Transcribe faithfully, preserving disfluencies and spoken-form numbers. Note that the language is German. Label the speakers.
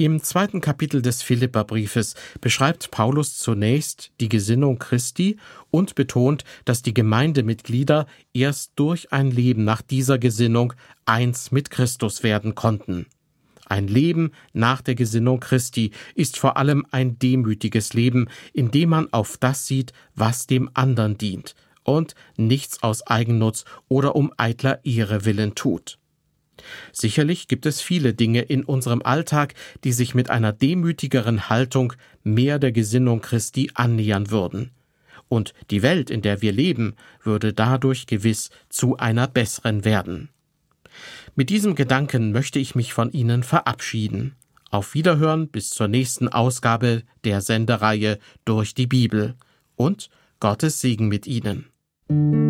Speaker 1: Im zweiten Kapitel des Philipperbriefes beschreibt Paulus zunächst die Gesinnung Christi und betont, dass die Gemeindemitglieder erst durch ein Leben nach dieser Gesinnung eins mit Christus werden konnten. Ein Leben nach der Gesinnung Christi ist vor allem ein demütiges Leben, in dem man auf das sieht, was dem anderen dient und nichts aus Eigennutz oder um eitler Ehre willen tut. Sicherlich gibt es viele Dinge in unserem Alltag, die sich mit einer demütigeren Haltung mehr der Gesinnung Christi annähern würden. Und die Welt, in der wir leben, würde dadurch gewiss zu einer besseren werden. Mit diesem Gedanken möchte ich mich von Ihnen verabschieden. Auf Wiederhören bis zur nächsten Ausgabe der Sendereihe Durch die Bibel und Gottes Segen mit Ihnen.